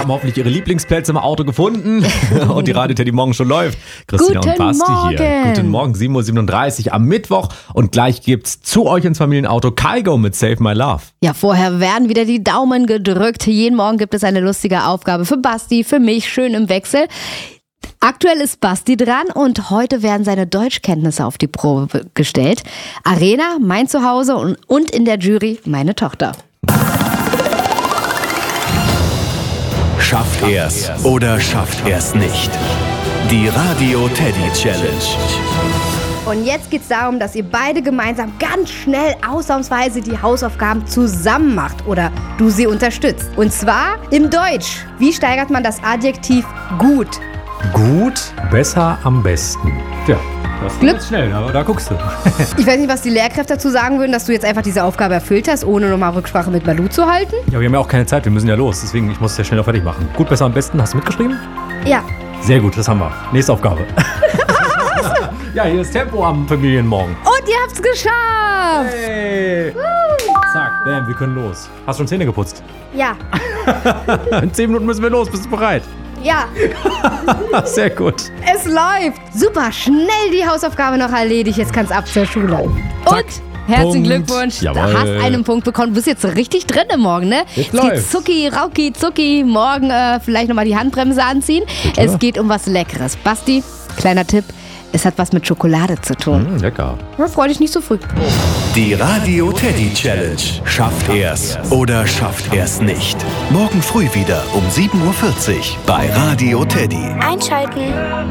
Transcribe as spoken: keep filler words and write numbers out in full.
haben hoffentlich ihre Lieblingsplätze im Auto gefunden und die Radio Teddy Morgen schon läuft. Christina Guten und Basti Morgen. hier. Guten Morgen, sieben Uhr siebenunddreißig am Mittwoch und gleich gibt's zu euch ins Familienauto Kygo mit Save My Love. Ja, vorher werden wieder die Daumen gedrückt. Jeden Morgen gibt es eine lustige Aufgabe für Basti, für mich, schön im Wechsel. Aktuell ist Basti dran und heute werden seine Deutschkenntnisse auf die Probe gestellt. Arena, mein Zuhause und, und in der Jury meine Tochter. Schafft er's oder schafft er's nicht? Die Radio Teddy Challenge. Und jetzt geht's darum, dass ihr beide gemeinsam ganz schnell ausnahmsweise die Hausaufgaben zusammen macht oder du sie unterstützt. Und zwar im Deutsch. Wie steigert man das Adjektiv gut? Gut, besser, am besten. Ja, das Glück. geht schnell, da, da guckst du. Ich weiß nicht, was die Lehrkräfte dazu sagen würden, dass du jetzt einfach diese Aufgabe erfüllt hast, ohne nochmal Rücksprache mit Malu zu halten. Ja, wir haben ja auch keine Zeit, wir müssen ja los, deswegen ich muss es ja schnell auch fertig machen. Gut, besser, am besten. Hast du mitgeschrieben? Ja. Sehr gut, das haben wir. Nächste Aufgabe. Ja, hier ist Tempo am Familienmorgen. Und ihr habt's geschafft! Hey! Zack, bam, wir können los. Hast du schon Zähne geputzt? Ja. In zehn Minuten müssen wir los, bist du bereit? Ja. Sehr gut. Es läuft. Super, schnell die Hausaufgabe noch erledigt. Jetzt kann's ab zur Schule. Und Zack. herzlichen Punkt. Glückwunsch. Jawohl. Du hast einen Punkt bekommen. Du bist jetzt richtig drin im Morgen, ne? Jetzt es geht läuft's. zucki, rauki, zucki. Morgen äh, vielleicht nochmal die Handbremse anziehen. Bitte? Es geht um was Leckeres. Basti, kleiner Tipp. Es hat was mit Schokolade zu tun. Hm, lecker. Ja, freu dich nicht so früh. Die Radio Teddy Challenge. Schafft er's oder schafft er's nicht? Morgen früh wieder um sieben Uhr vierzig bei Radio Teddy. Einschalten.